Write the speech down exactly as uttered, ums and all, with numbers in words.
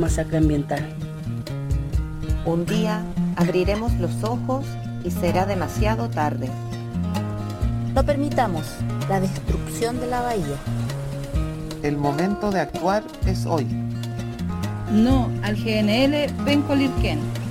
masacre ambiental. Un día abriremos los ojos y será demasiado tarde. No permitamos la destrucción de la bahía. El momento de actuar es hoy. No al G N L Penco Lirquén.